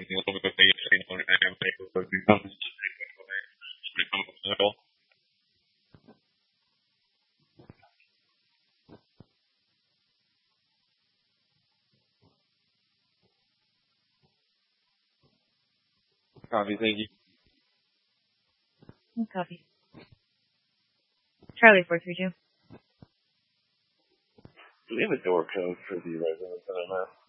molto più pesci, non è così Copy, thank you. Copy. Charlie 432. Do we have a door code for the residents that I'm at?